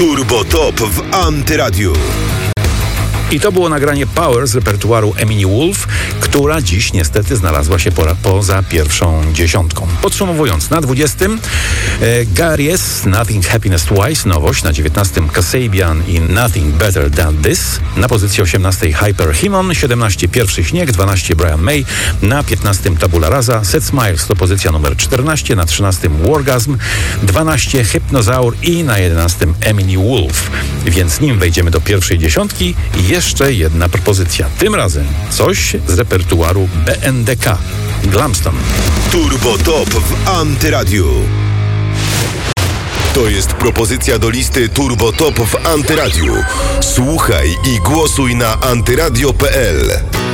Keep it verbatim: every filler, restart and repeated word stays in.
Turbo Top w Antyradiu. I to było nagranie Power z repertuaru Emily Wolf, która dziś niestety znalazła się pora, poza pierwszą dziesiątką. Podsumowując, na dwudziestym e, Gary S. Nothing Happiness Twice, nowość. Na dziewiętnastym Kasabian i Nothing Better Than This. Na pozycji osiemnastej Hyper Himon, siedemnaście Pierwszy Śnieg, dwanaście Brian May. Na piętnastym Tabula Rasa, Seth Smiles to pozycja numer czternaście. Na trzynastym Wargasm, dwanaście Hypnozaur i na jedenastym Emily Wolf. Więc nim wejdziemy do pierwszej dziesiątki, jeszcze jedna propozycja. Tym razem coś z repertuaru B N D K. Glamstone. Turbo Top w Antyradiu. To jest propozycja do listy Turbo Top w Antyradiu. Słuchaj i głosuj na antyradio kropka p l.